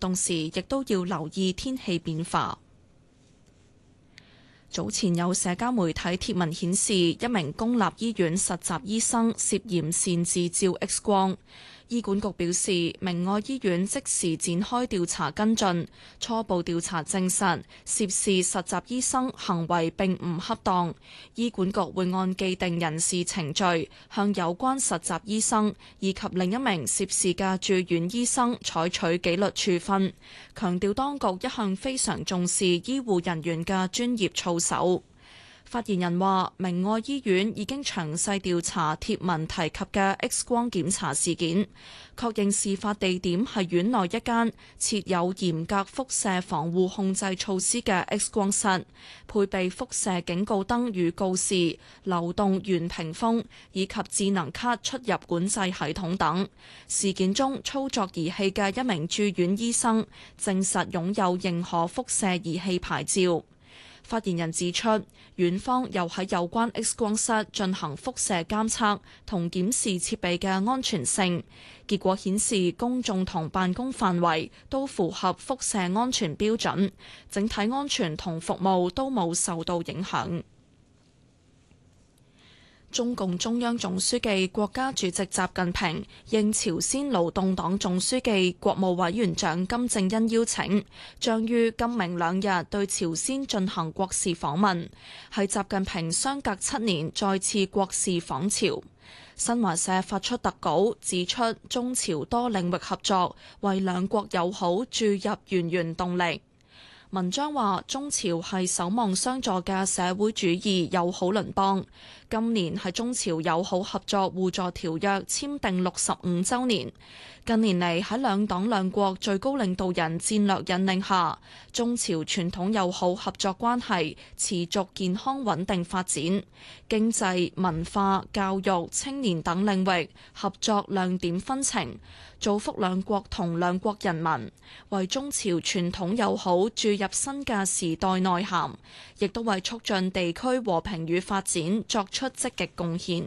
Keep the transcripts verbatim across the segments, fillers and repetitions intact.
動時，亦都要留意天氣變化。早前有社交媒體貼文顯示，一名公立醫院實習醫生涉嫌擅自照 X 光。醫管局表示，明愛醫院即時展開調查跟進，初步調查證實涉事實習醫生行為並唔恰當。醫管局會按既定人事程序向有關實習醫生以及另一名涉事嘅住院醫生採取紀律處分，強調當局一向非常重視醫護人員嘅專業操守。發言人話：明愛醫院已經詳細調查貼文提及嘅 X 光檢查事件，確認事發地點係院內一間設有嚴格輻射防護控制措施嘅 X 光室，配備輻射警告燈與告示、流動圓屏風以及智能卡出入管制系統等。事件中操作儀器嘅一名住院醫生證實擁有認可輻射儀器牌照。發言人指出，院方又喺有關 X 光室進行輻射監測同檢視設備嘅安全性，結果顯示公眾同辦公範圍都符合輻射安全標準，整體安全同服務都冇受到影響。中共中央總書記、國家主席習近平應朝鮮勞動黨總書記、國務委員長金正恩邀請，將於今明兩日對朝鮮進行國事訪問，係習近平相隔七年再次國事訪朝。新華社發出特稿指出，中朝多領域合作為兩國友好注入源源動力。文章話，中朝係守望相助嘅社會主義友好鄰邦。今年係中朝友好合作互助條約簽訂六十五週年。近年嚟喺兩黨兩國最高領導人戰略引領下，中朝傳統友好合作關係持續健康穩定發展，經濟、文化、教育、青年等領域合作亮點紛呈，造福兩國同兩國人民，為中朝傳統友好注入新嘅時代內涵，亦都為促進地區和平與發展作出積極貢獻。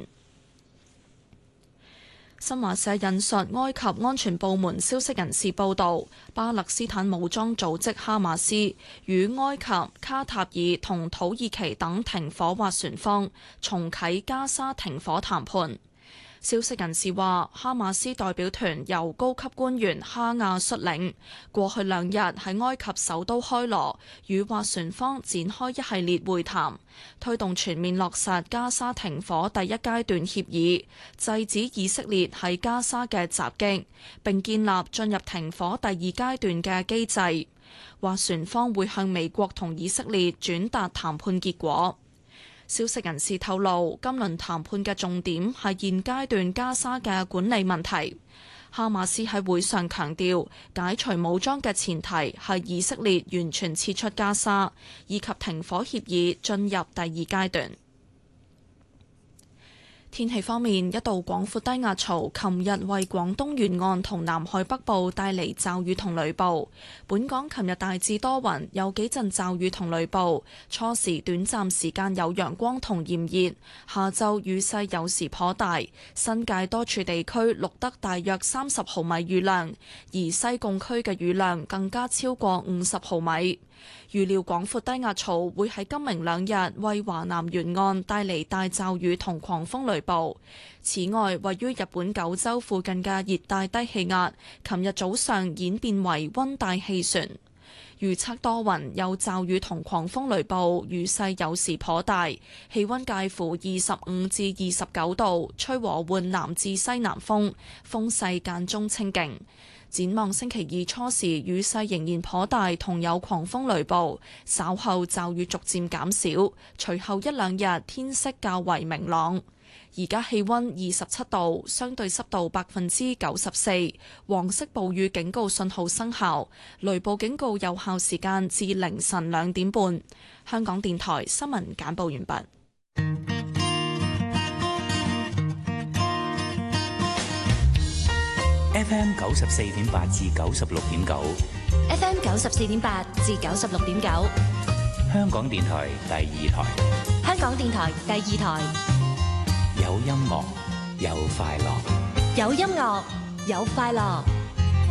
新華社引述埃及安全部門消息人士報道，巴勒斯坦武裝組織哈馬斯與埃及、卡塔爾同土耳其等停火斡旋方重啟加沙停火談判。消息人士話，哈馬斯代表團由高級官員哈亞率領，過去兩日喺埃及首都開羅與斡旋方展開一系列會談，推動全面落實加沙停火第一階段協議，制止以色列喺加沙嘅襲擊，並建立進入停火第二階段嘅機制。斡旋方會向美國同以色列轉達談判結果。消息人士透露，今輪談判嘅重點係現階段加沙嘅管理問題。哈馬斯喺會上強調，解除武裝嘅前提係以色列完全撤出加沙，以及停火協議進入第二階段。天氣方面，一道廣闊低壓槽琴日為廣東沿岸同南海北部帶嚟驟雨同雷暴。本港琴日大致多雲，有幾陣驟雨同雷暴，初時短暫時間有陽光同炎熱，下晝雨勢有時頗大，新界多處地區錄得大約三十毫米雨量，而西貢區嘅雨量更加超過五十毫米。預料廣闊低壓槽會喺今明兩日為華南沿岸帶嚟大驟雨同狂風雷暴。此外，位於日本九州附近嘅熱帶低氣壓，琴日早上演變為溫帶氣旋。預測多雲，有驟雨同狂風雷暴，雨勢有時頗大，氣溫介乎二十五至二十九度，吹和緩南至西南風，風勢間中清勁。展望星期二初時，雨勢仍然頗大，同有狂風雷暴，稍後驟雨逐漸減少，隨後一兩日天色較為明朗。而家氣溫二十七度，相對濕度百分之九十四，黃色暴雨警告信號生效，雷暴警告有效時間至凌晨兩點半。香港電台新聞簡報完畢。 F M 九十四點八至九十六點九 ，F M 九十四點八至九十六點九， 香港電台第二台， 香港電台第二台， 有音樂，有快樂， 有音樂，有快樂。